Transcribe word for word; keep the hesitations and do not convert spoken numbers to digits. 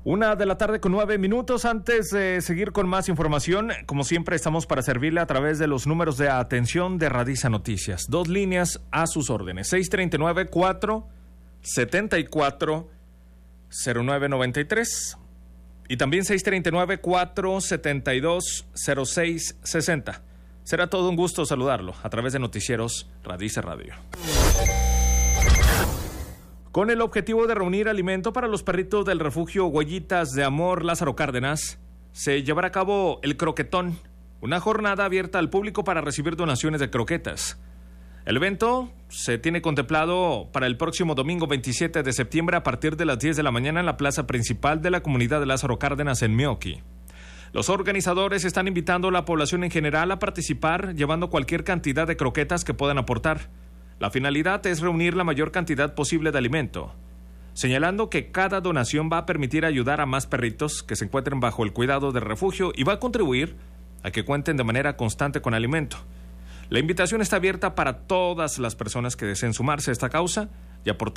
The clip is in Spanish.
Una de la tarde con nueve minutos. Antes de seguir con más información, como siempre estamos para servirle a través de los números de atención de Radiza Noticias. Dos líneas a sus órdenes: seis tres nueve, cuatro siete cuatro, cero nueve nueve tres y también seis tres nueve, cuatro siete dos, cero seis seis cero. Será todo un gusto saludarlo a través de Noticieros Radiza Radio. Con el objetivo de reunir alimento para los perritos del refugio Huellitas de Amor Lázaro Cárdenas, se llevará a cabo el Croquetón, una jornada abierta al público para recibir donaciones de croquetas. El evento se tiene contemplado para el próximo domingo veintisiete de septiembre a partir de las diez de la mañana en la plaza principal de la comunidad de Lázaro Cárdenas en Meoqui. Los organizadores están invitando a la población en general a participar llevando cualquier cantidad de croquetas que puedan aportar. La finalidad es reunir la mayor cantidad posible de alimento, señalando que cada donación va a permitir ayudar a más perritos que se encuentren bajo el cuidado del refugio y va a contribuir a que cuenten de manera constante con alimento. La invitación está abierta para todas las personas que deseen sumarse a esta causa y aportar